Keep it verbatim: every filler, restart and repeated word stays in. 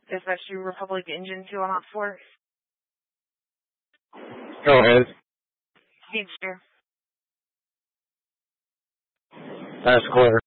Dispatch Republic Engine two on hot four. Go ahead. Speedster. That's clear.